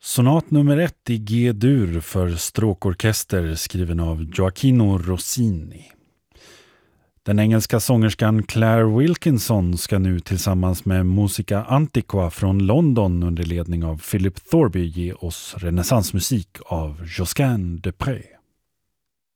Sonat nummer 1 i G-dur för stråkorkester skriven av Gioacchino Rossini. Den engelska sångerskan Claire Wilkinson ska nu tillsammans med Musica Antiqua från London under ledning av Philip Thorby ge oss renässansmusik av Josquin de Prez.